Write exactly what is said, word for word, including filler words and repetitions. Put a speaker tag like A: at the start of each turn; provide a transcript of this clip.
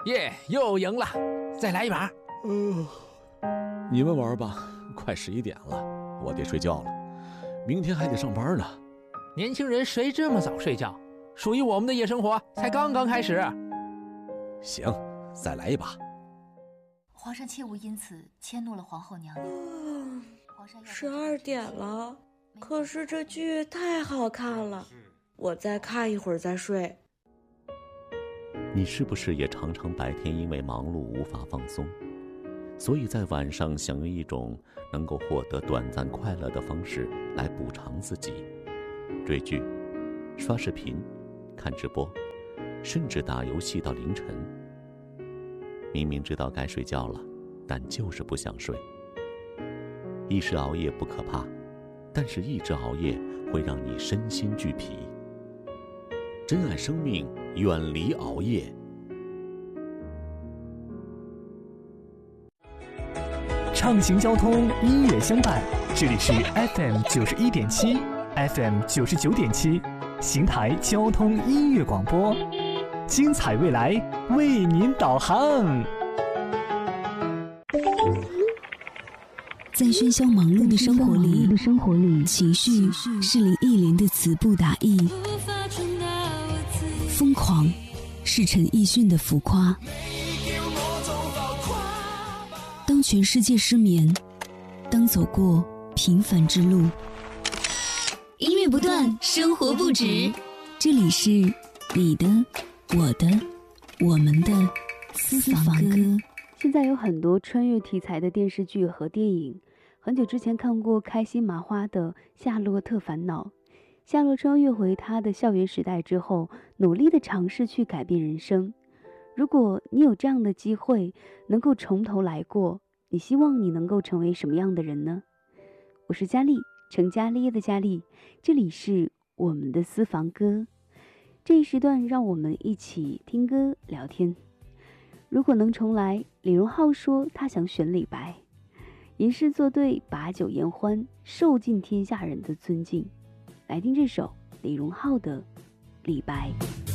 A: 耶，又赢了，再来一把。
B: 嗯、呃，你们玩吧，快十一点了，我得睡觉了，明天还得上班呢。
A: 年轻人谁这么早睡觉？属于我们的夜生活才刚刚开始。
B: 行，再来一把。
C: 皇上切勿因此迁怒了皇后娘娘。
D: 嗯，十二点了，可是这剧太好看了，我再看一会儿再睡。
E: 你是不是也常常白天因为忙碌无法放松，所以在晚上想用一种能够获得短暂快乐的方式来补偿自己？追剧、刷视频、看直播，甚至打游戏到凌晨。明明知道该睡觉了，但就是不想睡。一时熬夜不可怕，但是一直熬夜会让你身心俱疲。珍爱生命，远离熬夜。
F: 畅行交通，音乐相伴，这里是 F M 九十一点七 ，F M 九十九点七，邢台交通音乐广播，精彩未来为您导航。
G: 在喧嚣忙碌的生活里，生活里情绪是林忆莲的词不达意，疯狂是陈奕迅的浮夸。当全世界失眠，当走过平凡之路，音乐不断，生活不止。这里是你的、我的、我们的私房歌。
H: 现在有很多穿越题材的电视剧和电影。很久之前看过开心麻花的《夏洛特烦恼》，夏洛穿越回他的校园时代之后，努力的尝试去改变人生。如果你有这样的机会，能够从头来过，你希望你能够成为什么样的人呢？我是佳丽，成家立业的佳丽，这里是我们的私房歌。这一时段让我们一起听歌聊天。如果能重来，李荣浩说他想选李白。吟诗作对，把酒言欢，受尽天下人的尊敬。来听这首李荣浩的《李白》。